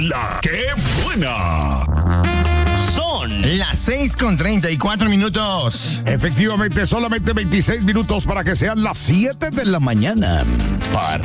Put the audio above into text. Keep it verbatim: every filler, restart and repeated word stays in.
La que buena. Son las seis con treinta y cuatro minutos. Efectivamente, solamente veintiséis minutos para que sean las siete de la mañana. Par.